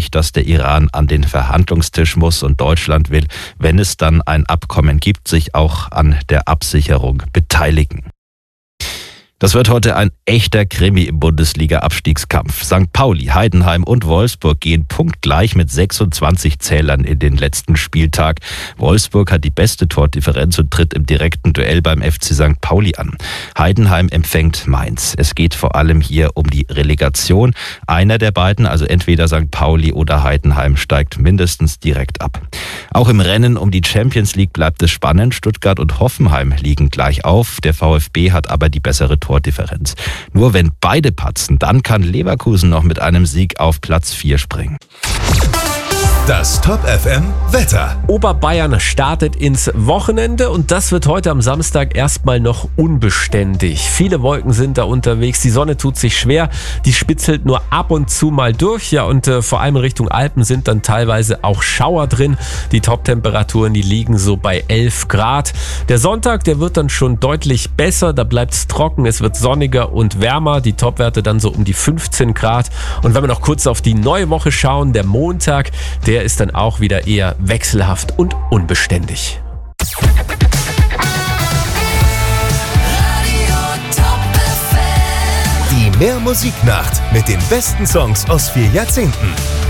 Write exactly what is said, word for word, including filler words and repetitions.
deutlich, dass der Iran an den Verhandlungstisch muss und Deutschland will, wenn es dann ein Abkommen gibt, sich auch an der Absicherung beteiligen. Das wird heute ein echter Krimi im Bundesliga-Abstiegskampf. Sankt Pauli, Heidenheim und Wolfsburg gehen punktgleich mit sechsundzwanzig Zählern in den letzten Spieltag. Wolfsburg hat die beste Tordifferenz und tritt im direkten Duell beim F C Sankt Pauli an. Heidenheim empfängt Mainz. Es geht vor allem hier um die Relegation. Einer der beiden, also entweder Sankt Pauli oder Heidenheim, steigt mindestens direkt ab. Auch im Rennen um die Champions League bleibt es spannend. Stuttgart und Hoffenheim liegen gleich auf. Der VfB hat aber die bessere Tordifferenz. Nur wenn beide patzen, dann kann Leverkusen noch mit einem Sieg auf Platz vier springen. Das Top F M Wetter. Oberbayern startet ins Wochenende und das wird heute am Samstag erstmal noch unbeständig. Viele Wolken sind da unterwegs, die Sonne tut sich schwer, die spitzelt nur ab und zu mal durch. Ja, und äh, vor allem in Richtung Alpen sind dann teilweise auch Schauer drin. Die Top-Temperaturen, die liegen so bei elf Grad. Der Sonntag, der wird dann schon deutlich besser, da bleibt es trocken, es wird sonniger und wärmer. Die Topwerte dann so um die fünfzehn Grad. Und wenn wir noch kurz auf die neue Woche schauen, der Montag, der ist dann auch wieder eher wechselhaft und unbeständig. Die Mehr Musiknacht mit den besten Songs aus vier Jahrzehnten.